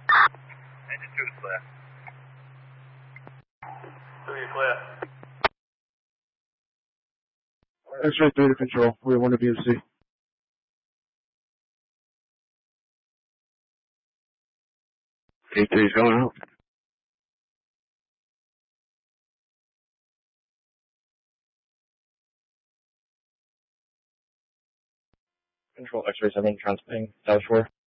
Engine 2 is clear. 2, you're clear. X-ray 3 to control. We have 1 to BMC. K3's going out. Control X-ray 7, transping South Shore.